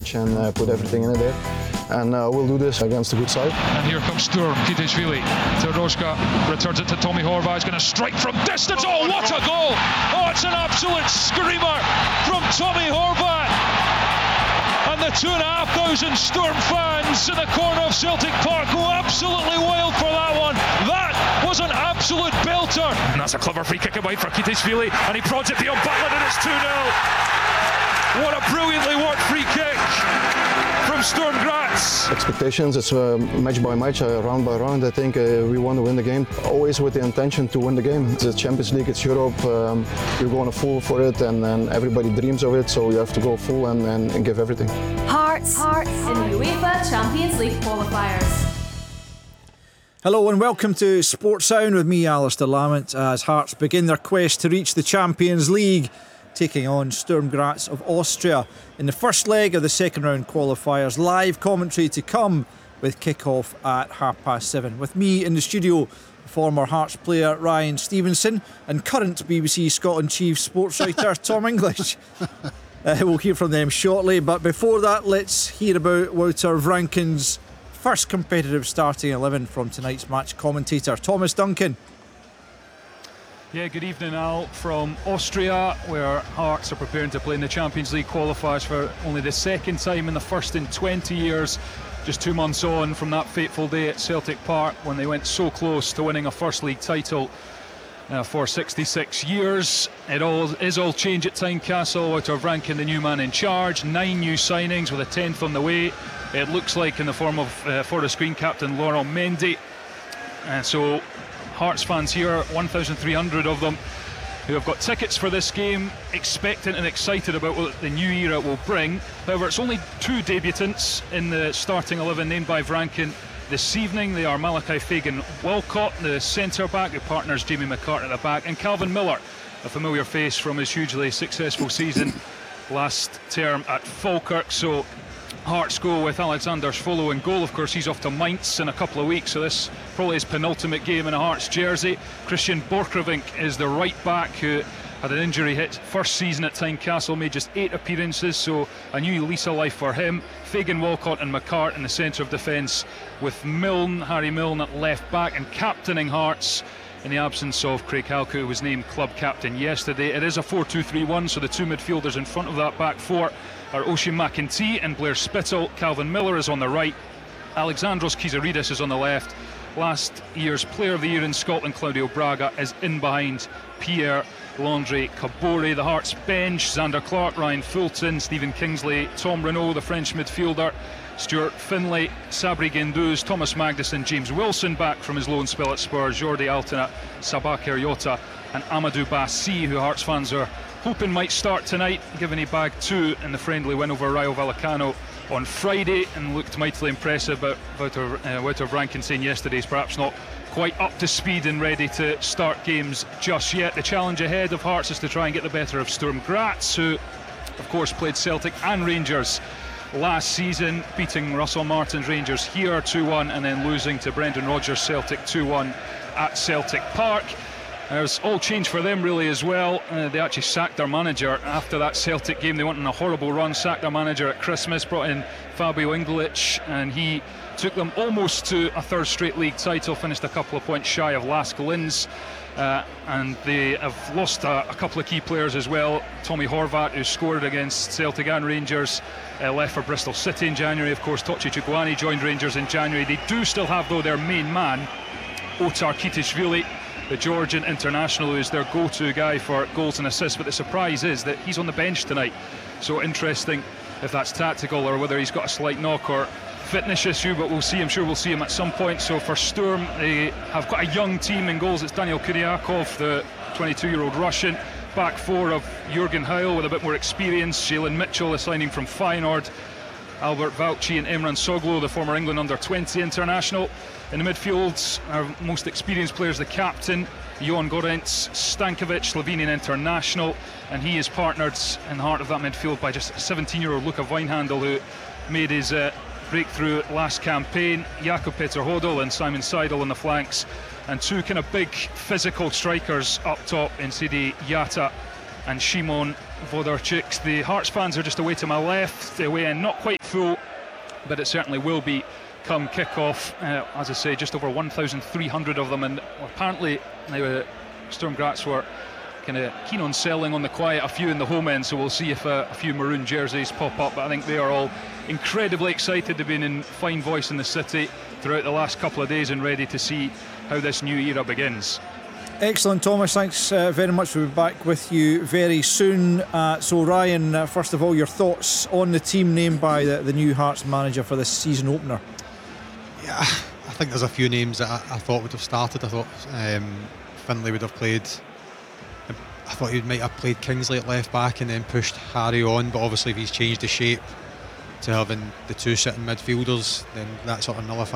pitch and put everything in there. And we'll do this against a good side. And here comes Sturm Kitishvili. Terdoshka returns it to Tommy Horvat. He's going to strike from distance. Oh, what a goal! Oh, it's an absolute screamer from Tommy Horvat. And the 2,500 Sturm fans in the corner of Celtic Park go absolutely wild for that one. That was an absolute belter. And that's a clever free kick away for Kitishvili. And he prods it beyond Butland and it's 2-0. What a brilliantly worked free kick from Sturm Graz. Expectations, it's match by match, round by round. I think we want to win the game, always with the intention to win the game. It's the Champions League, it's Europe, you're going full for it and everybody dreams of it, so you have to go full and give everything. Hearts in the UEFA Champions League qualifiers. Hello and welcome to Sports Sound with me, Alistair Lamont, as Hearts begin their quest to reach the Champions League, taking on Sturm Graz of Austria in the first leg of the second round qualifiers. Live commentary to come with kick-off at 7:30. With me in the studio, former Hearts player Ryan Stevenson and current BBC Scotland Chief sports writer Tom English. We'll hear from them shortly, but before that, let's hear about Wouter Vranken's first competitive starting 11 from tonight's match. Commentator Thomas Duncan. Yeah, good evening, Al, from Austria, where Hearts are preparing to play in the Champions League qualifiers for only the second time and the first in 20 years, just 2 months on from that fateful day at Celtic Park when they went so close to winning a First League title for 66 years. It is all change at Tynecastle. Wouter Vranken, the new man in charge, 9 new signings with a 10th on the way. It looks like in the form of Forest Green captain Laurent Mendy. And so Hearts fans here, 1,300 of them, who have got tickets for this game, expectant and excited about what the new era will bring. However, it's only 2 debutants in the starting 11 named by Vranken this evening. They are Malachi Fagan-Walcott, the centre-back, who partners Jamie McCart at the back, and Calvin Miller, a familiar face from his hugely successful season last term at Falkirk. So Hearts go with Alexander Svollo in goal. Of course, he's off to Mainz in a couple of weeks, so this probably his penultimate game in a Hearts jersey. Christian Borchgrevink is the right back, who had an injury hit first season at Tynecastle, made just 8 appearances, so a new lease of life for him. Fagan, Walcott and McCart in the centre of defence, with Milne, Harry Milne at left back, and captaining Hearts in the absence of Craig Halkett, who was named club captain yesterday. It is a 4-2-3-1, so the 2 midfielders in front of that back 4 are Oisin McEntee and Blair Spittle. Calvin Miller is on the right. Alexandros Kizaridis is on the left. Last year's Player of the Year in Scotland, Claudio Braga, is in behind Pierre Landry Cabore. The Hearts bench: Zander Clark, Ryan Fulton, Stephen Kingsley, Tom Renault, the French midfielder, Stuart Finlay, Sabri Guendouzi, Thomas Magnuson, James Wilson back from his loan spell at Spurs, Jordi Altena, Sabah Keryota and Amadou Bassi, who Hearts fans are hoping might start tonight, given he bagged 2 in the friendly win over Rayo Vallecano on Friday and looked mightily impressive. But Wouter Vranken saying yesterday he's perhaps not quite up to speed and ready to start games just yet. The challenge ahead of Hearts is to try and get the better of Sturm Graz, who of course played Celtic and Rangers last season, beating Russell Martin's Rangers here 2-1 and then losing to Brendan Rodgers' Celtic 2-1 at Celtic Park. There's all change for them really as well. They actually sacked their manager after that Celtic game. They went on a horrible run, sacked their manager at Christmas, brought in Fabio Inglich, and he took them almost to a 3rd straight league title, finished a couple of points shy of Lask Linz. And they have lost a couple of key players as well. Tommy Horvat, who scored against Celtic and Rangers, left for Bristol City in January. Of course, Tochi Chukwuani joined Rangers in January. They do still have, though, their main man, Otar Kitishvili, the Georgian international, who is their go-to guy for goals and assists. But the surprise is that he's on the bench tonight. So interesting if that's tactical or whether he's got a slight knock or fitness issue, but we'll see. I'm sure we'll see him at some point. So for Sturm, they have quite a young team in goals. It's Daniel Kuryakov, the 22-year-old Russian. Back 4 of Jurgen Heil with a bit more experience. Jalen Mitchell, a signing from Feyenoord. Albert Vauci and Emran Soglo, the former England under-20 international. In the midfield, our most experienced player is the captain, Johan Gorenc Stankovic, Slovenian international, and he is partnered in the heart of that midfield by just 17-year-old Luca Weinhandel, who made his breakthrough last campaign. Jakub Peter Hodel and Simon Seidel on the flanks, and 2 kind of big physical strikers up top in Sidi Yatta and Shimon Włodarczyk. The Hearts fans are just away to my left, the away end not quite full, but it certainly will be come kick-off. As I say, just over 1,300 of them, and apparently now Sturm Graz were kind of keen on selling on the quiet a few in the home end, so we'll see if a few maroon jerseys pop up. But I think they are all incredibly excited to be in fine voice in the city throughout the last couple of days and ready to see how this new era begins. Excellent, Thomas. Thanks very much. We'll be back with you very soon. So Ryan, first of all, your thoughts on the team named by the new Hearts manager for this season opener? Yeah, I think there's a few names that I thought would have started. I thought Findlay would have played. I thought he might have played Kingsley at left back and then pushed Harry on, but obviously if he's changed the shape to having the two sitting midfielders, then that sort of nullifies